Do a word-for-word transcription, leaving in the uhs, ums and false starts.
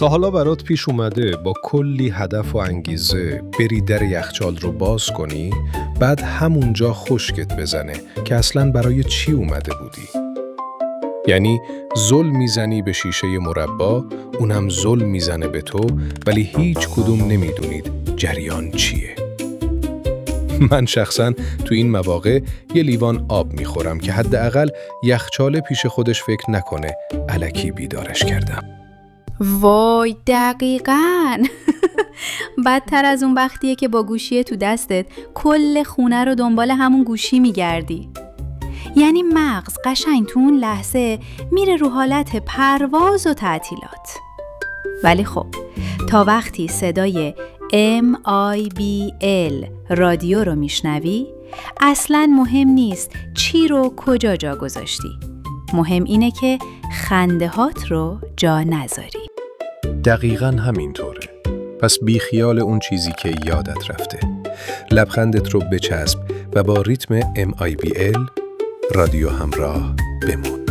تا حالا برات پیش اومده با کلی هدف و انگیزه بری در یخچال رو باز کنی، بعد همونجا خشکت بزنه که اصلاً برای چی اومده بودی؟ یعنی زل میزنی به شیشه مربا، اونم زل میزنه به تو، ولی هیچ کدوم نمیدونید جریان چیه. من شخصاً تو این مواقع یه لیوان آب میخورم که حداقل یخچال پیش خودش فکر نکنه الکی بیدارش کردم. وای دقیقاً. بدتر از اون وقتیه که با گوشی تو دستت کل خونه رو دنبال همون گوشی میگردی. یعنی مغز قشنگ تو اون لحظه میره رو حالت پرواز و تعطیلات. ولی خب تا وقتی صدای ام آی بی ال رادیو رو میشنوی، اصلاً مهم نیست چی رو کجا جا گذاشتی. مهم اینه که خنده هات رو جا نذاری. دقیقاً همینطوره. پس بی خیال اون چیزی که یادت رفته. لبخندت رو بچسب و با ریتم ام آی بی ال رادیو همراه بمون.